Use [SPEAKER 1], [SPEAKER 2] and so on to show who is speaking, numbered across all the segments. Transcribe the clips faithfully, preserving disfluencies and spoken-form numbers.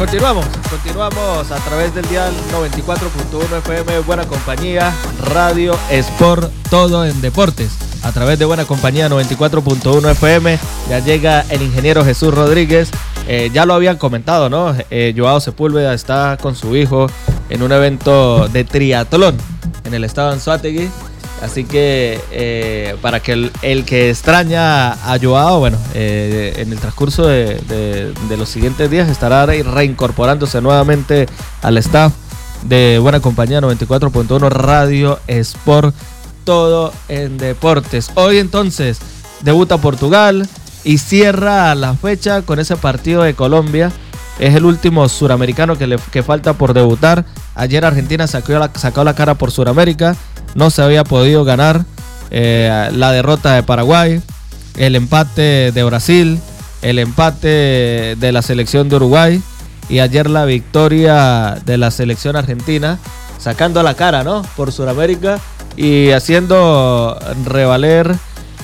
[SPEAKER 1] Continuamos, continuamos a través del dial noventa y cuatro punto uno F M, Buena Compañía, Radio Sport, todo en deportes. A través de Buena Compañía noventa y cuatro punto uno F M, ya llega el ingeniero Jesús Rodríguez. Eh, ya lo habían comentado, ¿no? Eh, Joao Sepúlveda está con su hijo en un evento de triatlón en el estado de Anzoátegui. Así que eh, para que el, el que extraña a Joao, bueno, eh, en el transcurso de, de, de los siguientes días estará reincorporándose nuevamente al staff de Buena Compañía noventa y cuatro punto uno Radio Sport, todo en deportes. Hoy entonces debuta Portugal y cierra la fecha con ese partido de Colombia. Es el último suramericano que, le, que falta por debutar. Ayer Argentina sacó la, sacó la cara por Suramérica. No se había podido ganar. Eh, la derrota de Paraguay, el empate de Brasil, el empate de la selección de Uruguay y ayer la victoria de la selección argentina, sacando la cara, ¿no?, por Suramérica y haciendo revaler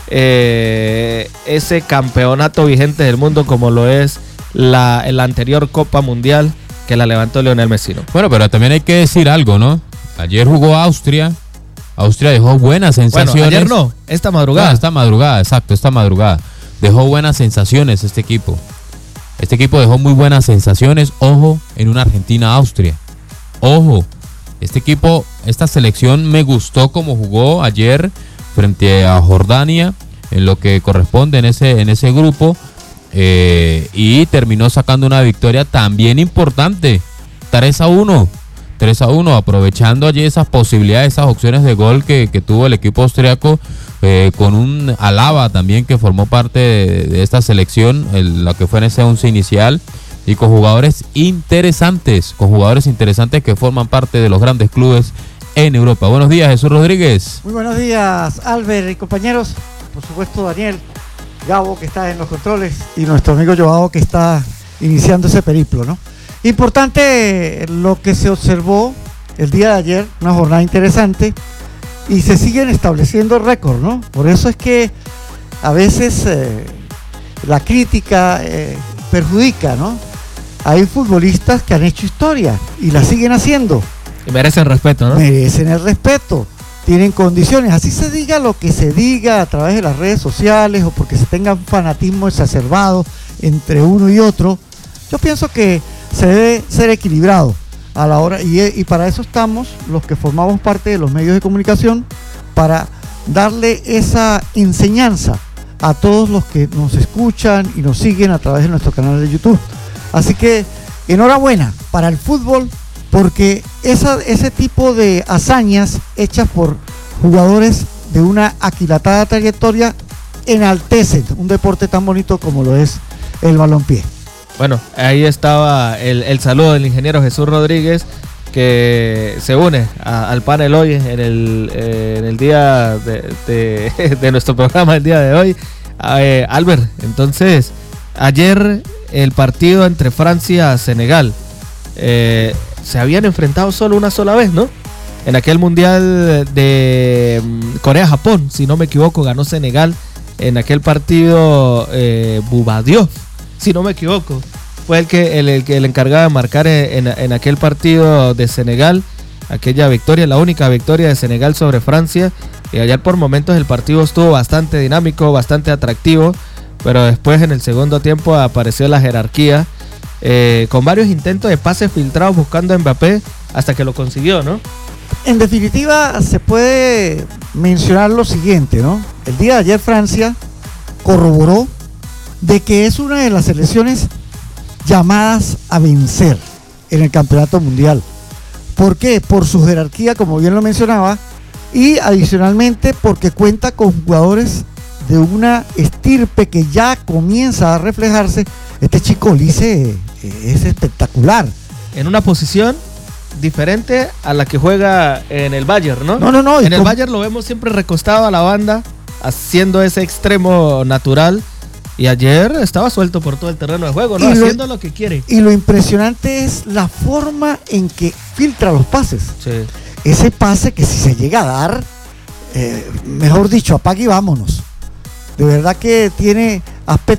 [SPEAKER 1] eh, ese campeonato vigente del mundo como lo es la, la anterior Copa Mundial que la levantó Lionel Messi, ¿no?
[SPEAKER 2] Bueno, pero también hay que decir algo, ¿no? Ayer jugó Austria. Austria dejó buenas sensaciones.
[SPEAKER 1] Bueno, ayer no, esta madrugada.
[SPEAKER 2] No, esta madrugada, exacto, esta madrugada. Dejó buenas sensaciones este equipo. Este equipo dejó muy buenas sensaciones. Ojo, en una Argentina-Austria. Ojo, este equipo, esta selección me gustó como jugó ayer frente a Jordania, en lo que corresponde en ese, en ese grupo. Eh, y terminó sacando una victoria también importante. tres a uno. tres a uno, aprovechando allí esas posibilidades, esas opciones de gol que, que tuvo el equipo austriaco, eh, con un Alaba también que formó parte de, de esta selección, el, la que fue en ese once inicial, y con jugadores interesantes, con jugadores interesantes que forman parte de los grandes clubes en Europa. Buenos días, Jesús Rodríguez.
[SPEAKER 3] Muy buenos días, Albert y compañeros. Por supuesto, Daniel, Gabo, que está en los controles, y nuestro amigo Joao, que está iniciando ese periplo, ¿no? Importante lo que se observó el día de ayer, una jornada interesante, y se siguen estableciendo récords, ¿no? Por eso es que a veces eh, la crítica eh, perjudica, ¿no? Hay futbolistas que han hecho historia y la siguen haciendo.
[SPEAKER 1] Y merecen respeto, ¿no?
[SPEAKER 3] Merecen el respeto, tienen condiciones, así se diga lo que se diga a través de las redes sociales o porque se tenga un fanatismo exacerbado entre uno y otro. Yo pienso que se debe ser equilibrado a la hora, y, y para eso estamos los que formamos parte de los medios de comunicación, para darle esa enseñanza a todos los que nos escuchan y nos siguen a través de nuestro canal de YouTube. Así que enhorabuena para el fútbol, porque esa, ese tipo de hazañas hechas por jugadores de una aquilatada trayectoria enaltecen un deporte tan bonito como lo es el balompié.
[SPEAKER 1] Bueno, ahí estaba el, el saludo del ingeniero Jesús Rodríguez, que se une a, al panel hoy en el, eh, en el día de, de, de nuestro programa el día de hoy. Eh, Albert, entonces, ayer el partido entre Francia y Senegal, eh, se habían enfrentado solo una sola vez, ¿no? En aquel mundial de Corea-Japón, si no me equivoco, ganó Senegal en aquel partido. eh, Bubadios, si no me equivoco, fue el que el, el, el encargado de marcar en, en, en aquel partido de Senegal, aquella victoria, la única victoria de Senegal sobre Francia. Y ayer por momentos el partido estuvo bastante dinámico, bastante atractivo, pero después en el segundo tiempo apareció la jerarquía, eh, con varios intentos de pases filtrados buscando a Mbappé, hasta que lo consiguió, ¿no?
[SPEAKER 3] En definitiva, se puede mencionar lo siguiente, ¿no? El día de ayer Francia corroboró de que es una de las selecciones llamadas a vencer en el campeonato mundial. ¿Por qué? Por su jerarquía, como bien lo mencionaba, y adicionalmente porque cuenta con jugadores de una estirpe que ya comienza a reflejarse. Este chico Olise es espectacular.
[SPEAKER 1] En una posición diferente a la que juega en el Bayern, ¿no?
[SPEAKER 3] No, no, no.
[SPEAKER 1] En el Bayern lo vemos siempre recostado a la banda, haciendo ese extremo natural. Y ayer estaba suelto por todo el terreno de juego, ¿no? Lo, haciendo lo que quiere.
[SPEAKER 3] Y lo impresionante es la forma en que filtra los pases.
[SPEAKER 1] Sí.
[SPEAKER 3] Ese pase que si se llega a dar, eh, mejor dicho, apague y vámonos. De verdad que tiene aspectos